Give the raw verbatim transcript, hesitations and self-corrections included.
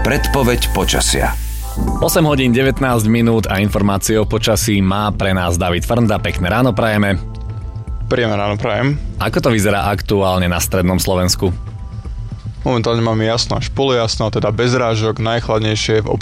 Predpoveď počasia. osem hodín devätnásť minút a informácie o počasí má pre nás David Frnda. Pekné ráno prajeme. Príjemné ráno prajem. Ako to vyzerá aktuálne na strednom Slovensku? Momentálne máme jasno až polojasno, teda bez rážok, najchladnejšie v